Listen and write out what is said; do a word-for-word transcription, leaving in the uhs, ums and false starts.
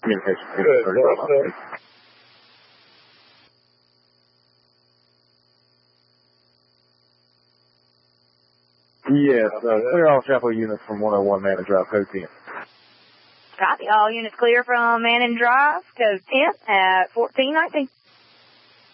communication. Good. Good. Yes, uh, clear all Chapel units from one oh one Manning Drive, code ten. Copy. All units clear from Manning Drive, code ten at fourteen nineteen.